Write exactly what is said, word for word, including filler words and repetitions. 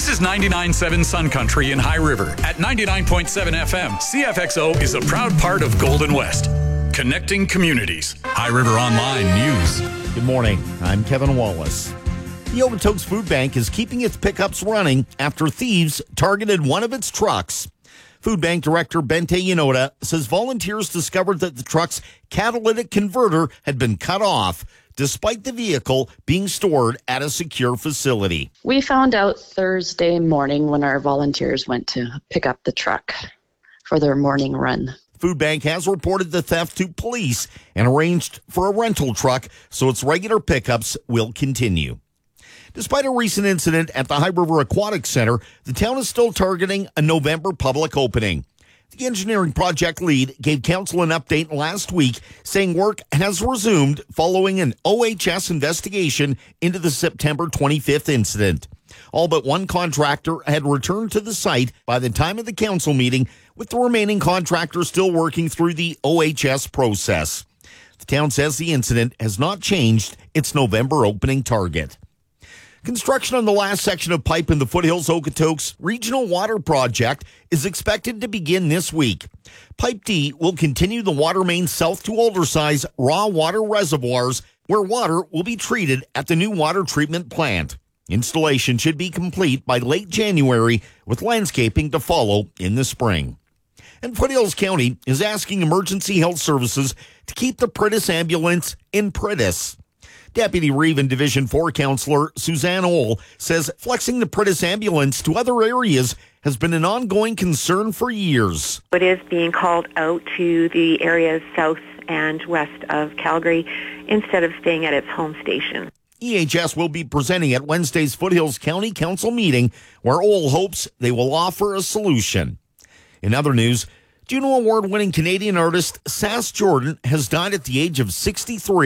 This is ninety-nine point seven Sun Country in High River. At ninety-nine point seven F M, C F X O is a proud part of Golden West. Connecting communities. High River Online News. Good morning. I'm Kevin Wallace. The Okotoks Food Bank is keeping its pickups running after thieves targeted one of its trucks. Food Bank Director Bente Yanoda says volunteers discovered that the truck's catalytic converter had been cut off, despite the vehicle being stored at a secure facility. We found out Thursday morning when our volunteers went to pick up the truck for their morning run. Food Bank has reported the theft to police and arranged for a rental truck, so its regular pickups will continue. Despite a recent incident at the High River Aquatic Center, the town is still targeting a November public opening. The engineering project lead gave council an update last week, saying work has resumed following an O H S investigation into the September twenty-fifth incident. All but one contractor had returned to the site by the time of the council meeting, with the remaining contractor still working through the O H S process. The town says the incident has not changed its November opening target. Construction on the last section of pipe in the Foothills Okotoks Regional Water Project is expected to begin this week. Pipe D will continue the water main south to Aldersize raw water reservoirs, where water will be treated at the new water treatment plant. Installation should be complete by late January, with landscaping to follow in the spring. And Foothills County is asking Emergency Health Services to keep the Pritis ambulance in Pritis. Deputy Reeve Division four Councillor Suzanne Ohl says flexing the Pritis ambulance to other areas has been an ongoing concern for years. It is being called out to the areas south and west of Calgary instead of staying at its home station. E H S will be presenting at Wednesday's Foothills County Council meeting, where Ohl hopes they will offer a solution. In other news, Juno Award-winning Canadian artist Sass Jordan has died at the age of sixty-three.